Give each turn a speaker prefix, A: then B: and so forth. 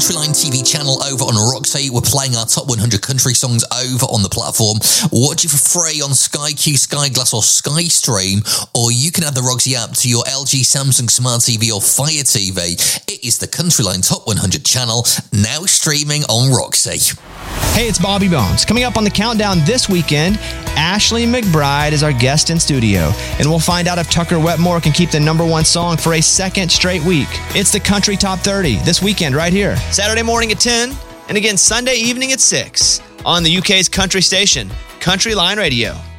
A: Countryline TV channel over on Roxy. We're playing our top 100 country songs over on the platform. Watch it for free on Sky Q, Sky Glass or Sky Stream, or you can add the Roxy app to your LG, Samsung Smart TV or Fire TV. It is the Countryline Top 100 channel, now streaming on Roxy.
B: Hey, it's Bobby Bones. Coming up on the countdown this weekend, Ashley McBryde is our guest in studio, and we'll find out if Tucker Wetmore can keep the number one song for a second straight week. It's the Country Top 30 this weekend right here. Saturday morning at 10, and again Sunday evening at 6 on the UK's country station, Country Line Radio.